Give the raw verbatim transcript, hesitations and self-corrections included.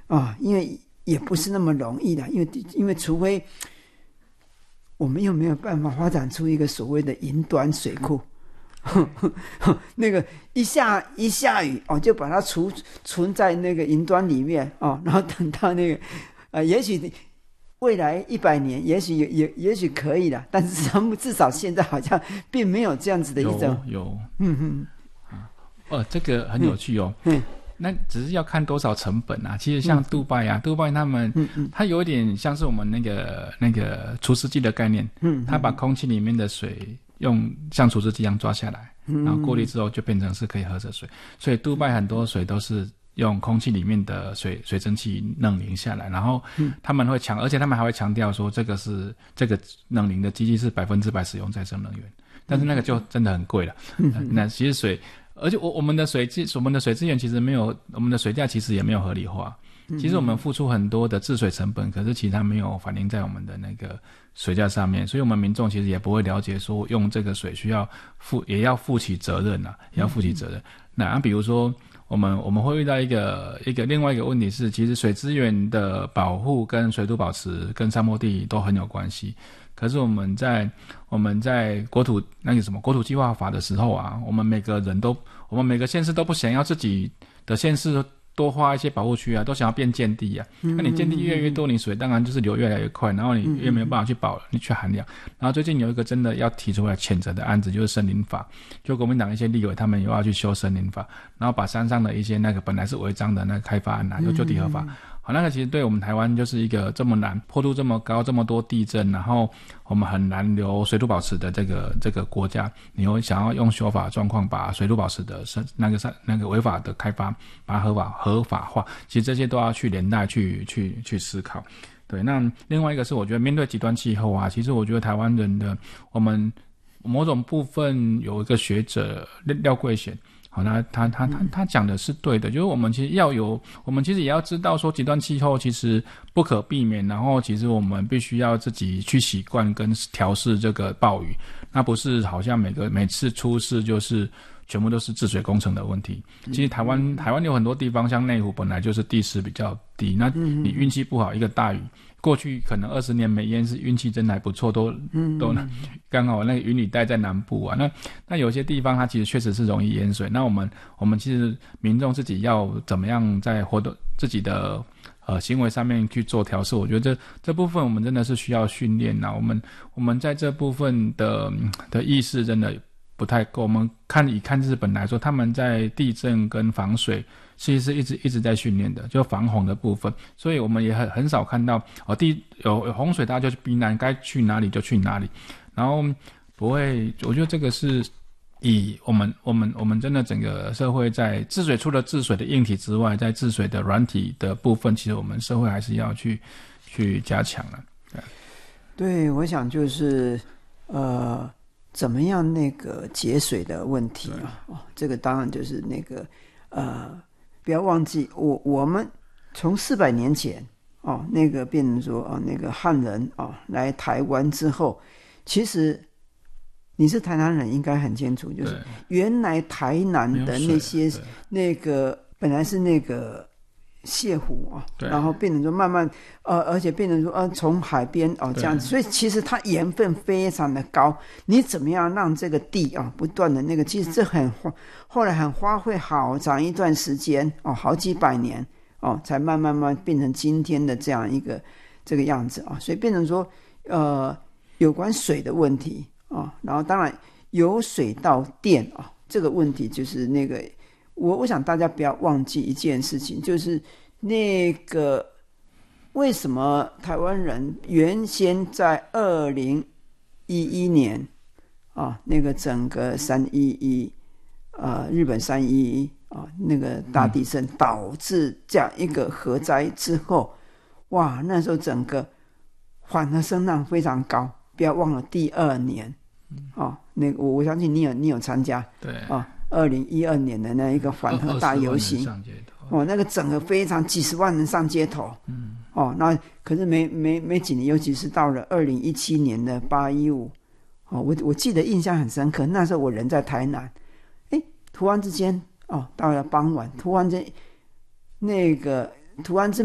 啊，因为也不是那么容易的，因为因为除非我们又没有办法发展出一个所谓的云端水库。那个一下一下雨哦，就把它储存在那个云端里面哦，然后等到那个呃，也许未来一百年，也许也也也许可以了，但是他们至少现在好像并没有这样子的一种有有嗯嗯啊哦，这个很有趣哦。 嗯， 那只是要看多少成本啊。其实像杜拜啊，嗯、杜拜他们，嗯嗯，它有一点像是我们那个那个除湿机的概念，嗯，它把空气里面的水用像除湿机一样抓下来，然后过滤之后就变成是可以喝的水。所以杜拜很多水都是用空气里面的水水蒸气冷凝下来，然后他们会强，而且他们还会强调说这个是这个冷凝的机器是百分之百使用再生能源，但是那个就真的很贵了。嗯呃、那其实水，而且我我们的水我们的水资源其实没有，我们的水价其实也没有合理化。其实我们付出很多的治水成本，可是其实它没有反映在我们的那个水价上面，所以我们民众其实也不会了解说用这个水需要负也要负起责任啊，也要负起责任。那、啊、比如说我们我们会遇到一个一个另外一个问题是，其实水资源的保护跟水土保持跟沙漠地都很有关系。可是我们在我们在国土那个什么国土计划法的时候啊，我们每个人都我们每个县市都不想要自己的县市多花一些保护区啊，都想要变建地啊。那你建地越来越多，你水当然就是流越来越快，然后你越没有办法去保你去含量。然后最近有一个真的要提出来谴责的案子，就是森林法，就国民党一些立委他们又要去修森林法，然后把山上的一些那个本来是违章的那个开发案啊，又就地合法。好，那个其实对我们台湾就是一个这么难，坡度这么高，这么多地震，然后我们很难留水土保持的这个这个国家，你会想要用修法状况把水土保持的那个那个违法的开发把它合法合法化，其实这些都要去连带去去去思考。对，那另外一个是我觉得面对极端气候啊，其实我觉得台湾人的我们某种部分有一个学者廖桂贤。好，那他他他他讲的是对的，就是我们其实要有，我们其实也要知道说极端气候其实不可避免，然后其实我们必须要自己去习惯跟调试这个暴雨，那不是好像每个每次出事就是全部都是治水工程的问题。其实台湾台湾有很多地方，像内湖本来就是地势比较低，那你运气不好，一个大雨。过去可能二十年没淹是运气真的还不错，都都刚好那个云雨带在南部啊。那那有些地方它其实确实是容易淹水。那我们我们其实民众自己要怎么样在活动自己的呃行为上面去做调试？我觉得这这部分我们真的是需要训练啊。我们我们在这部分的的意识真的不太够。我们看以看日本来说，他们在地震跟防水。其实是一直一直在训练的，就防洪的部分，所以我们也很很少看到哦，地有有洪水，大家就去避难，该去哪里就去哪里，然后不会，我觉得这个是以我们我们我们真的整个社会在治水，除了治水的硬体之外，在治水的软体的部分，其实我们社会还是要去去加强了。对， 对，我想就是呃，怎么样那个节水的问题啊？哦，这个当然就是那个呃。不要忘记，我我们从四百年前哦，那个变成说哦，那个汉人哦来台湾之后，其实你是台南人，应该很清楚，就是原来台南的那些那个本来是那个泻湖啊，然后变成说慢慢呃，而且变成说呃，从海边哦这样子，所以其实它盐分非常的高。你怎么样让这个地啊不断的那个，其实这很后来很花费好长一段时间哦，好几百年哦，才慢慢慢变成今天的这样一个这个样子啊。所以变成说呃，有关水的问题啊，然后当然由水到电啊，这个问题就是那个。我我想大家不要忘记一件事情，就是那个为什么台湾人原先在二零一一年啊，那个整个三一一呃日本三一一啊那个大地震导致这样一个核灾之后，哇，那时候整个反核声浪非常高，不要忘了第二年啊，那个我我相信你有你有参加， 对啊。二零一二年的那一个反核大游行，哦，那个整个非常几十万人上街头，嗯，哦，那可是没没没几年，尤其是到了二零一七年的八一五，哦，我我记得印象很深刻，那时候我人在台南，哎，突然之间，哦，到了傍晚，突然间那个突然之